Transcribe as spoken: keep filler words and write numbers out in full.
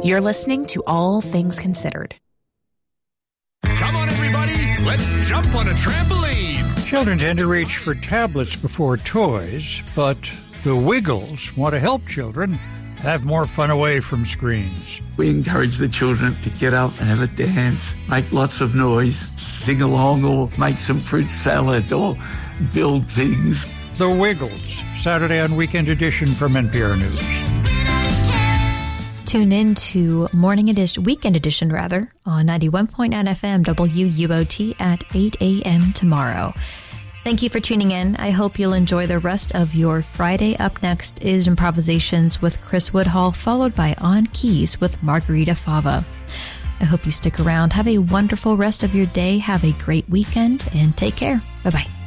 You're listening to All Things Considered. Come on, everybody. Let's jump on a trampoline. Children tend to reach for tablets before toys, but the Wiggles want to help children have more fun away from screens. We encourage the children to get up and have a dance, make lots of noise, sing along, or make some fruit salad, or build things. The Wiggles, Saturday on Weekend Edition from N P R News. Tune in to Morning Edition, Weekend Edition rather, on ninety-one point nine F M W U O T at eight a.m. tomorrow. Thank you for tuning in. I hope you'll enjoy the rest of your Friday. Up next is Improvisations with Chris Woodhull, followed by On Keys with Margarita Fava. I hope you stick around. Have a wonderful rest of your day. Have a great weekend, and take care. Bye-bye.